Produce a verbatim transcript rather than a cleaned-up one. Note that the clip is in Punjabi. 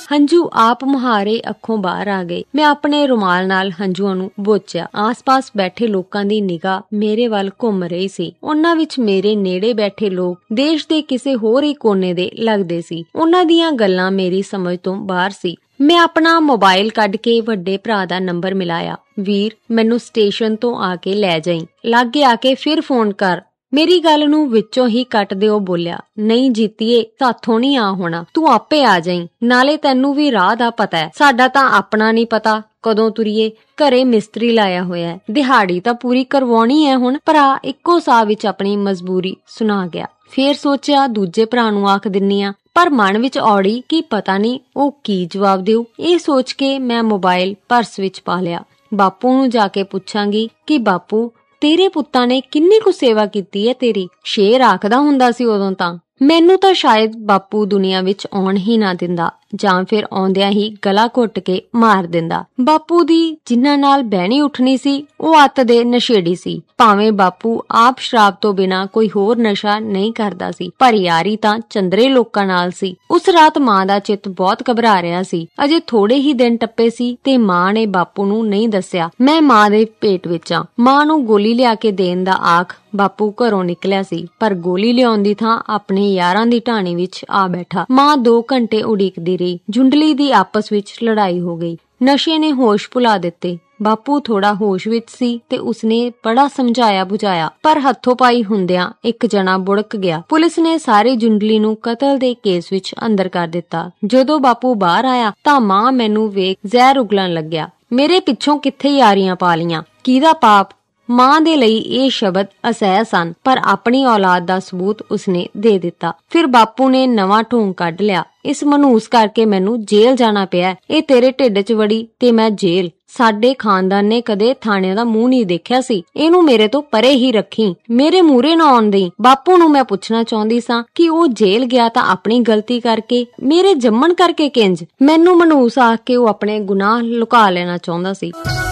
ਹੰਝੂ ਆਪ ਮੁਹਾਰੇ ਅੱਖੋਂ ਬਾਹਰ ਆ ਗਏ। ਮੈਂ ਆਪਣੇ ਰੁਮਾਲ ਨਾਲ ਹੰਝੂਆਂ ਨੂੰ ਪੋਚਿਆ। ਆਸ-ਪਾਸ ਬੈਠੇ ਲੋਕਾਂ ਦੀ ਨਿਗਾਹ ਮੇਰੇ ਵੱਲ ਘੁੰਮ ਰਹੀ ਸੀ। ਉਹਨਾਂ ਵਿੱਚ ਮੇਰੇ ਨੇੜੇ ਬੈਠੇ ਲੋਕ ਦੇਸ਼ ਦੇ ਕਿਸੇ ਹੋਰ ਹੀ ਕੋਨੇ ਦੇ ਲੱਗਦੇ ਸੀ। ਉਹਨਾਂ ਦੀਆਂ ਗੱਲਾਂ ਮੇਰੀ ਸਮਝ ਤੋਂ ਬਾਹਰ ਸੀ। ਮੈਂ ਆਪਣਾ ਮੋਬਾਈਲ ਕੱਢ ਕੇ ਵੱਡੇ ਭਰਾ ਦਾ ਨੰਬਰ ਮਿਲਾਇਆ। ਵੀਰ, ਮੈਨੂੰ ਸਟੇਸ਼ਨ ਤੋਂ ਆ ਕੇ ਲੈ ਜਾਈਂ, ਲਾਗੇ ਆ ਕੇ ਫਿਰ ਫੋਨ ਕਰ। ਮੇਰੀ ਗੱਲ ਨੂੰ ਵਿੱਚੋਂ ਹੀ ਕੱਟਦੇ ਉਹ ਬੋਲਿਆ, ਨਹੀਂ ਜੀਤੀਏ, ਸਾਥੋਂ ਨਹੀਂ ਆ ਹੋਣਾ, ਤੂੰ ਆਪੇ ਆ ਜਾਈਂ। ਨਾਲੇ ਤੈਨੂੰ ਵੀ ਰਾਹ ਦਾ ਪਤਾ ਹੈ, ਸਾਡਾ ਤਾਂ ਆਪਣਾ ਨਹੀਂ ਪਤਾ ਕਦੋਂ ਤੁਰੀਏ। ਘਰੇ ਮਿਸਤਰੀ ਲਾਇਆ ਹੋਇਆ, ਦਿਹਾੜੀ ਤਾਂ ਪੂਰੀ ਕਰਵਾਉਣੀ ਹੈ। ਹੁਣ ਭਰਾ ਇੱਕੋ ਸਾਹ ਵਿੱਚ ਆਪਣੀ ਮਜਬੂਰੀ ਸੁਣਾ ਗਿਆ। ਫੇਰ ਸੋਚਿਆ ਦੂਜੇ ਭਰਾ ਨੂੰ ਆਖ ਦਿੰਨੀ ਆ, ਪਰ ਮਨ ਵਿੱਚ ਔੜੀ ਕਿ ਪਤਾ ਨਹੀਂ ਉਹ ਕੀ ਜਵਾਬ ਦਿਓ। ਇਹ ਸੋਚ ਕੇ ਮੈਂ ਮੋਬਾਈਲ ਪਰਸ ਵਿੱਚ ਪਾ ਲਿਆ। ਬਾਪੂ ਨੂੰ ਜਾ ਕੇ ਪੁੱਛਾਂਗੀ ਕਿ ਬਾਪੂ ਤੇਰੇ ਪੁੱਤਾਂ ਨੇ ਕਿੰਨੀ ਕੁ ਸੇਵਾ ਕੀਤੀ ਹੈ ਤੇਰੀ। ਸ਼ੇਰ ਆਖਦਾ ਹੁੰਦਾ ਸੀ ਉਦੋਂ ਤਾਂ। ਮੈਨੂੰ ਤਾਂ ਸ਼ਾਇਦ ਬਾਪੂ ਦੁਨੀਆ ਵਿੱਚ ਆਉਣ ਹੀ ਨਾ ਦਿੰਦਾ, ਜਾਂ ਫਿਰ ਆਉਂਦਿਆਂ ਹੀ ਗਲਾ ਘੁੱਟ ਕੇ ਮਾਰ ਦਿੰਦਾ। ਬਾਪੂ ਦੀ ਜਿਨ੍ਹਾਂ ਨਾਲ ਬਹਿਣੀ ਉੱਠਣੀ ਸੀ ਉਹ ਅੱਤ ਦੇ ਨਸ਼ੇੜੀ ਸੀ। ਭਾਵੇਂ ਬਾਪੂ ਆਪ ਸ਼ਰਾਬ ਤੋਂ ਬਿਨਾਂ ਕੋਈ ਹੋਰ ਨਸ਼ਾ ਨਹੀਂ ਕਰਦਾ ਸੀ, ਪਰ ਯਾਰੀ ਤਾਂ ਚੰਦਰੇ ਲੋਕਾਂ ਨਾਲ ਸੀ। ਉਸ ਰਾਤ ਮਾਂ ਦਾ ਚਿੱਤ ਬਹੁਤ ਘਬਰਾ ਰਿਹਾ ਸੀ। ਅਜੇ ਥੋੜੇ ਹੀ ਦਿਨ ਟੱਪੇ ਸੀ ਤੇ ਮਾਂ ਨੇ ਬਾਪੂ ਨੂੰ ਨਹੀਂ ਦੱਸਿਆ ਮੈਂ ਮਾਂ ਦੇ ਪੇਟ ਵਿੱਚ ਆ। ਮਾਂ ਨੂੰ ਗੋਲੀ ਲਿਆ ਕੇ ਦੇਣ ਦਾ ਆਖ ਬਾਪੂ ਘਰੋਂ ਨਿਕਲਿਆ ਸੀ, ਪਰ ਗੋਲੀ ਲਿਆਉਣ ਦੀ ਥਾਂ ਆਪਣੇ ਯਾਰਾਂ ਦੀ ਢਾਣੀ ਵਿੱਚ ਆ ਬੈਠਾ। ਮਾਂ ਦੋ ਘੰਟੇ ਉਡੀਕਦੀ ਰਹੀ। ਜੁੰਡਲੀ ਦੀ ਆਪਸ ਵਿੱਚ ਲੜਾਈ ਹੋ ਗਈ। ਨਸ਼ੇ ਨੇ ਹੋਸ਼ ਭੁਲਾ ਦਿੱਤੇ। ਬਾਪੂ ਥੋੜਾ ਹੋਸ਼ ਵਿੱਚ ਸੀ ਤੇ ਉਸਨੇ ਬੜਾ ਸਮਝਾਇਆ ਬੁਝਾਇਆ, ਪਰ ਹੱਥੋਂ ਪਾਈ ਹੁੰਦਿਆਂ ਇੱਕ ਜਣਾ ਬੁੜਕ ਗਿਆ। ਪੁਲਿਸ ਨੇ ਸਾਰੀ ਜੁੰਡਲੀ ਨੂੰ ਕਤਲ ਦੇ ਕੇਸ ਵਿੱਚ ਅੰਦਰ ਕਰ ਦਿੱਤਾ। ਜਦੋਂ ਬਾਪੂ ਬਾਹਰ ਆਇਆ ਤਾਂ ਮਾਂ ਮੈਨੂੰ ਵੇਖ ਜ਼ਹਿਰ ਉਗਲਣ ਲੱਗਿਆ। ਮੇਰੇ ਪਿੱਛੋਂ ਕਿੱਥੇ ਯਾਰੀਆਂ ਪਾ ਲੀਆਂ, ਕਿਹਦਾ ਪਾਪ। ਮਾਂ ਦੇ ਲਈ ਇਹ ਸ਼ਬਦ ਅਸਹਿ ਸਨ, ਪਰ ਆਪਣੀ ਔਲਾਦ ਦਾ ਸਬੂਤ ਉਸਨੇ ਦੇ ਦਿੱਤਾ। ਫਿਰ ਬਾਪੂ ਨੇ ਨਵਾਂ ਢੋਂਗ ਕੱਢ ਲਿਆ। ਇਸ ਮਨੂਸ ਕਰਕੇ ਮੈਨੂੰ ਜੇਲ੍ਹ ਜਾਣਾ ਪਿਆ। ਇਹ ਤੇਰੇ ਢਿੱਡ 'ਚ ਵੜੀ ਤੇ ਮੈਂ ਜੇਲ੍ਹ। ਸਾਡੇ ਖਾਨਦਾਨ ਨੇ ਕਦੇ ਥਾਣੇ ਦਾ ਮੂੰਹ ਨਹੀਂ ਦੇਖਿਆ ਸੀ। ਇਹਨੂੰ ਮੇਰੇ ਤੋਂ ਪਰੇ ਹੀ ਰੱਖੀ, ਮੇਰੇ ਮੂਹਰੇ ਨਾ ਆਉਣ ਦੇਈਂ। ਬਾਪੂ ਨੂੰ ਮੈਂ ਪੁੱਛਣਾ ਚਾਹੁੰਦੀ ਸਾਂ ਕਿ ਉਹ ਜੇਲ੍ਹ ਗਿਆ ਤਾਂ ਆਪਣੀ ਗਲਤੀ ਕਰਕੇ, ਮੇਰੇ ਜੰਮਣ ਕਰਕੇ ਕਿੰਜ? ਮੈਨੂੰ ਮਨੂਸ ਆਖ ਕੇ ਉਹ ਆਪਣੇ ਗੁਨਾਹ ਲੁਕਾ ਲੈਣਾ ਚਾਹੁੰਦਾ ਸੀ।